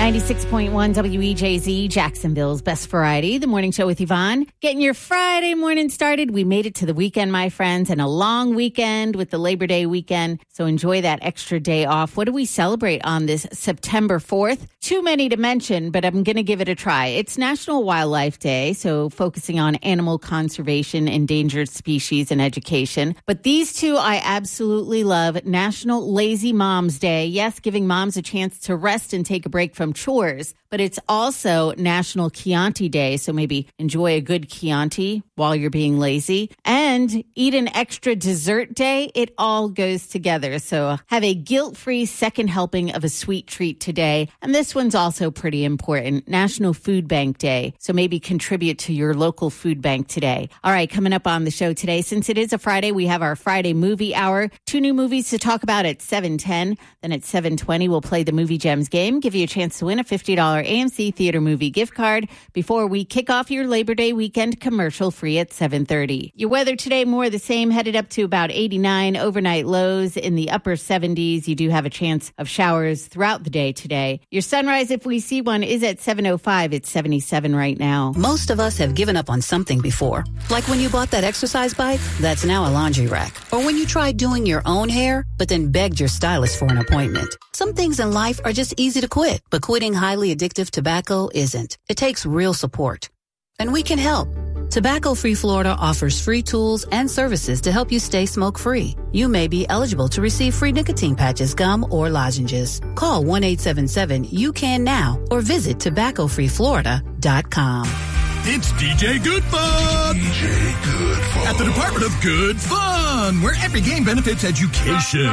96.1 WEJZ, Jacksonville's Best Variety, the morning show with Yvonne. Getting your Friday morning started. We made it to the weekend, my friends, and a long weekend with the Labor Day weekend. So enjoy that extra day off. What do we celebrate on this September 4th? Too many to mention, but I'm going to give it a try. It's National Wildlife Day, so focusing on animal conservation, endangered species, and education. But these two I absolutely love. National Lazy Moms Day. Yes, giving moms a chance to rest and take a break from chores, but it's also National Chianti Day, so maybe enjoy a good Chianti while you're being lazy, and eat an extra dessert day. It all goes together, so have a guilt-free second helping of a sweet treat today. And this one's also pretty important, National Food Bank Day, so maybe contribute to your local food bank today. All right, coming up on the show today, since it is a Friday, we have our Friday movie hour. 2 new movies to talk about at 7:10. Then at 7:20, we'll play the Movie Gems game, give you a chance to win a $50 AMC Theater Movie gift card before we kick off your Labor Day weekend commercial free at 7:30. Your weather today, more of the same, headed up to about 89, overnight lows in the upper 70s. You do have a chance of showers throughout the day today. Your sunrise, if we see one, is at 7:05. It's 77 right now. Most of us have given up on something before. Like when you bought that exercise bike that's now a laundry rack. Or when you tried doing your own hair, but then begged your stylist for an appointment. Some things in life are just easy to quit, but quitting highly addictive tobacco isn't. It takes real support. And we can help. Tobacco Free Florida offers free tools and services to help you stay smoke-free. You may be eligible to receive free nicotine patches, gum, or lozenges. Call 1-877-YOU-CAN-NOW or visit tobaccofreeflorida.com. It's DJ Good Fun! DJ Good Fun. At the Department of Good Fun, where every game benefits education.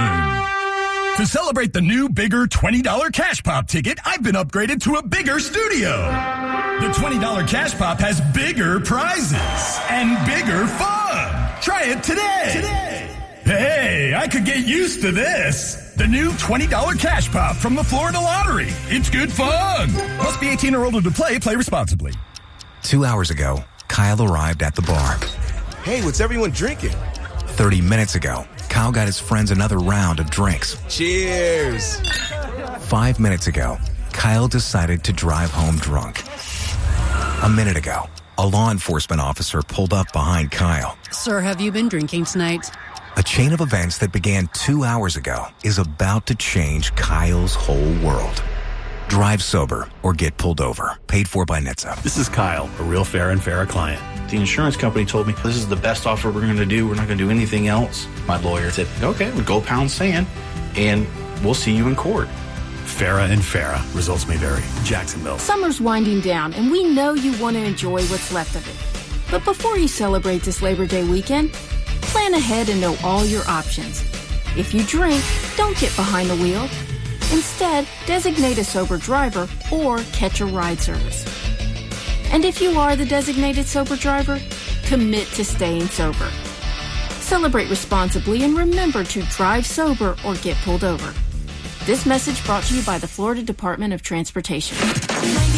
To celebrate the new, bigger $20 Cash Pop ticket, I've been upgraded to a bigger studio. The $20 Cash Pop has bigger prizes and bigger fun. Try it today. Hey, I could get used to this. The new $20 Cash Pop from the Florida Lottery. It's good fun. Must be 18 or older to play. Play responsibly. 2 hours ago, Kyle arrived at the bar. Hey, what's everyone drinking? 30 minutes ago, Kyle got his friends another round of drinks. Cheers! 5 minutes ago, Kyle decided to drive home drunk. A minute ago, a law enforcement officer pulled up behind Kyle. Sir, have you been drinking tonight? A chain of events that began 2 hours ago is about to change Kyle's whole world. Drive sober or get pulled over. Paid for by NHTSA. This is Kyle, a real Farrah and Farrah client. The insurance company told me this is the best offer we're going to do. We're not going to do anything else. My lawyer said, okay, we'll go pound sand and we'll see you in court. Farrah and Farrah. Results may vary. Jacksonville. Summer's winding down, and we know you want to enjoy what's left of it. But before you celebrate this Labor Day weekend, plan ahead and know all your options. If you drink, don't get behind the wheel. Instead, designate a sober driver or catch a ride service. And if you are the designated sober driver, commit to staying sober. Celebrate responsibly and remember to drive sober or get pulled over. This message brought to you by the Florida Department of Transportation.